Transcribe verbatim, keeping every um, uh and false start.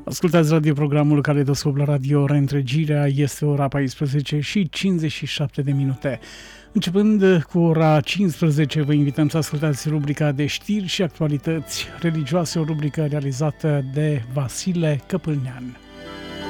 Ascultați radioprogramul Caleidoscop la Radio Reîntregirea, este ora paisprezece și cincizeci și șapte de minute. Începând cu ora cincisprezece, vă invităm să ascultați rubrica de știri și actualități religioase, o rubrică realizată de Vasile Căpâlnean.